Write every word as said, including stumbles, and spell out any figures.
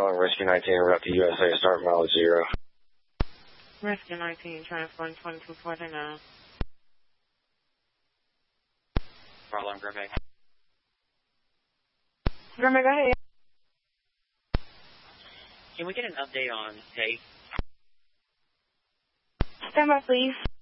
calling Rescue nineteen, route to U S A, start mileage zero. Rescue nineteen, transport twenty-two forty-nine. Problem, Grimmy. Grimmy, go ahead. Can we get an update on Dave? Stand by, please.